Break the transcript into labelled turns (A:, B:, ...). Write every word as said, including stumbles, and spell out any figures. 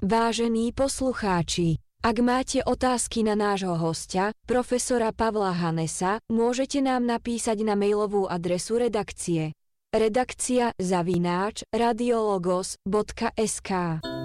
A: Vážení poslucháči, ak máte otázky na nášho hostia, profesora Pavla Hanesa, môžete nám napísať na mailovú adresu redakcie redakcia zavináč radiologos bodka es ká.